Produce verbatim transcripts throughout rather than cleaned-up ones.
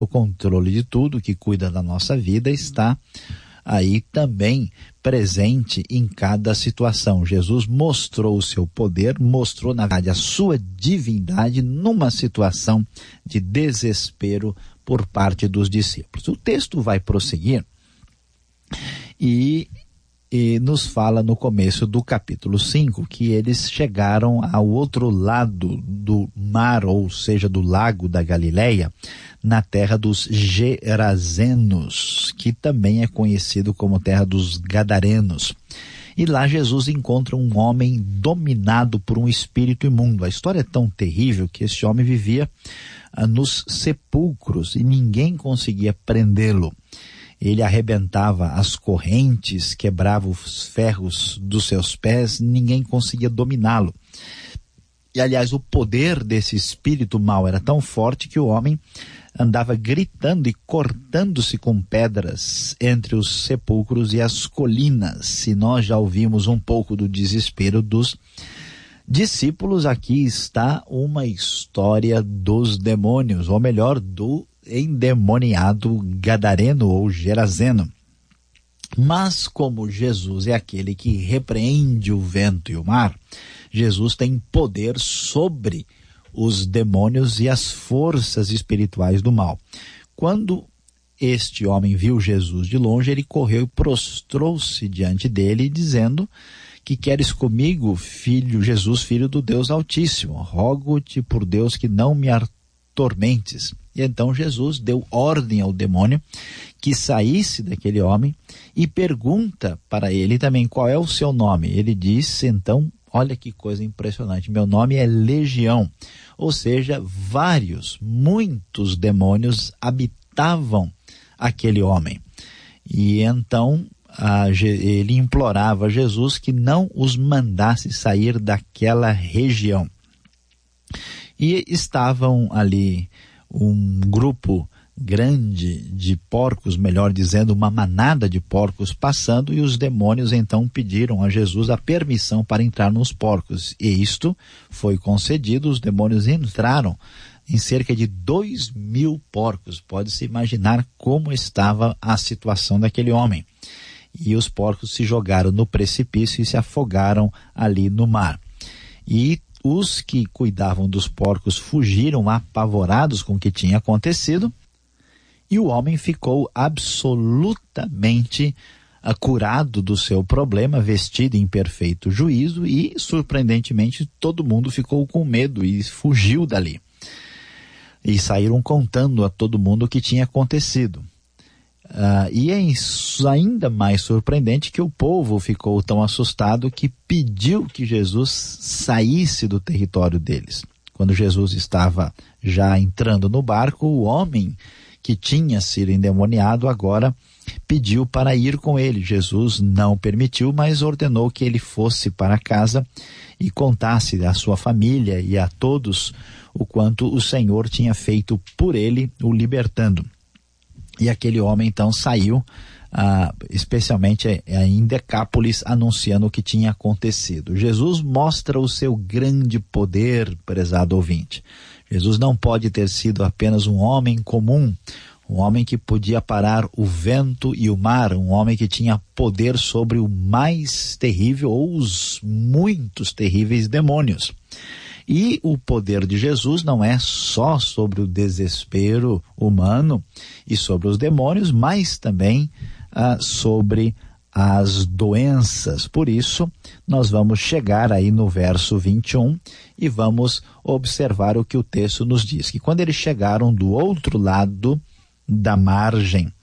o controle de tudo, que cuida da nossa vida, está aí também presente em cada situação. Jesus mostrou o seu poder, mostrou na verdade a sua divindade numa situação de desespero por parte dos discípulos. O texto vai prosseguir e, e nos fala no começo do capítulo cinco que eles chegaram ao outro lado do mar, ou seja, do lago da Galileia, na terra dos Gerazenos, que também é conhecido como terra dos Gadarenos. E lá Jesus encontra um homem dominado por um espírito imundo. A história é tão terrível que esse homem vivia ah, nos sepulcros e ninguém conseguia prendê-lo. Ele arrebentava as correntes, quebrava os ferros dos seus pés, ninguém conseguia dominá-lo. E, aliás, o poder desse espírito mau era tão forte que o homem andava gritando e cortando-se com pedras entre os sepulcros e as colinas. Se nós já ouvimos um pouco do desespero dos discípulos, aqui está uma história dos demônios, ou melhor, do endemoniado gadareno ou gerazeno. Mas como Jesus é aquele que repreende o vento e o mar, Jesus tem poder sobre os demônios e as forças espirituais do mal. Quando este homem viu Jesus de longe, ele correu e prostrou-se diante dele, dizendo: que queres comigo, filho Jesus, filho do Deus Altíssimo? Rogo-te por Deus que não me atormentes. E então Jesus deu ordem ao demônio que saísse daquele homem e pergunta para ele também qual é o seu nome. Ele disse então, olha que coisa impressionante, meu nome é Legião. Ou seja, vários, muitos demônios habitavam aquele homem. E então a, ele implorava a Jesus que não os mandasse sair daquela região. E estavam ali um grupo grande de porcos, melhor dizendo, uma manada de porcos passando, e os demônios então pediram a Jesus a permissão para entrar nos porcos. E isto foi concedido, os demônios entraram em cerca de dois mil porcos. Pode-se imaginar como estava a situação daquele homem. E os porcos se jogaram no precipício e se afogaram ali no mar. E os que cuidavam dos porcos fugiram apavorados com o que tinha acontecido, e o homem ficou absolutamente uh, curado do seu problema, vestido em perfeito juízo, e surpreendentemente todo mundo ficou com medo e fugiu dali. E saíram contando a todo mundo o que tinha acontecido. Uh, e é ainda mais surpreendente que o povo ficou tão assustado que pediu que Jesus saísse do território deles. Quando Jesus estava já entrando no barco, o homem que tinha sido endemoniado agora pediu para ir com ele. Jesus não permitiu, mas ordenou que ele fosse para casa e contasse à sua família e a todos o quanto o Senhor tinha feito por ele, o libertando. E aquele homem então saiu, ah, especialmente em Decápolis, anunciando o que tinha acontecido. Jesus mostra o seu grande poder, prezado ouvinte. Jesus não pode ter sido apenas um homem comum, um homem que podia parar o vento e o mar, um homem que tinha poder sobre o mais terrível ou os muitos terríveis demônios. E o poder de Jesus não é só sobre o desespero humano e sobre os demônios, mas também ah, sobre as doenças. Por isso, nós vamos chegar aí no verso vinte e um e vamos observar o que o texto nos diz. Que quando eles chegaram do outro lado da margem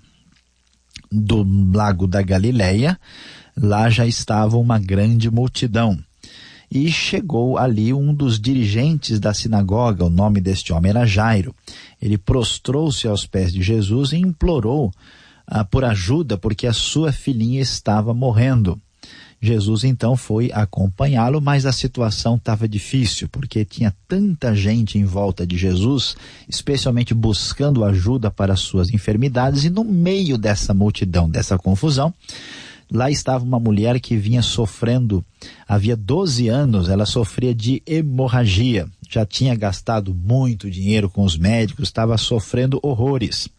do lago da Galileia, lá já estava uma grande multidão. E chegou ali um dos dirigentes da sinagoga, o nome deste homem era Jairo. Ele prostrou-se aos pés de Jesus e implorou ah, por ajuda, porque a sua filhinha estava morrendo. Jesus então foi acompanhá-lo, mas a situação estava difícil, porque tinha tanta gente em volta de Jesus, especialmente buscando ajuda para as suas enfermidades, e no meio dessa multidão, dessa confusão, Lá estava uma mulher que vinha sofrendo, havia doze anos, ela sofria de hemorragia. Já tinha gastado muito dinheiro com os médicos, estava sofrendo horrores.